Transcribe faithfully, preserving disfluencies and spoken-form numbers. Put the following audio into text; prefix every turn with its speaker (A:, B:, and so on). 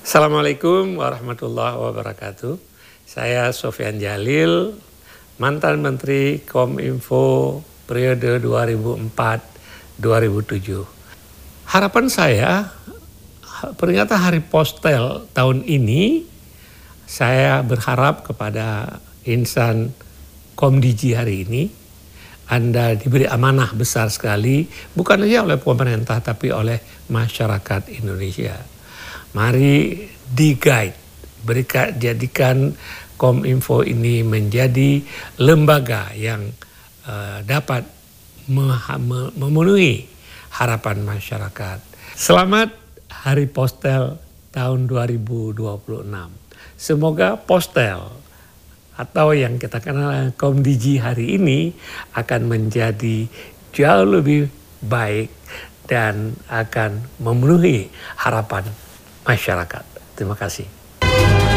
A: Assalamualaikum warahmatullahi wabarakatuh. Saya Sofyan Jalil, mantan Menteri Kominfo periode dua ribu empat sampai dua ribu tujuh. Harapan saya, peringatan Hari Postel tahun ini, saya berharap kepada insan Komdiji hari ini, Anda diberi amanah besar sekali, bukan saja oleh pemerintah tapi oleh masyarakat Indonesia. Mari di-guide, berikan, jadikan Kominfo ini menjadi lembaga yang uh, dapat memenuhi harapan masyarakat. Selamat Hari Postel tahun dua ribu dua puluh enam. Semoga Postel atau yang kita kenal Komdiji hari ini akan menjadi jauh lebih baik dan akan memenuhi harapan masyarakat. Terima kasih.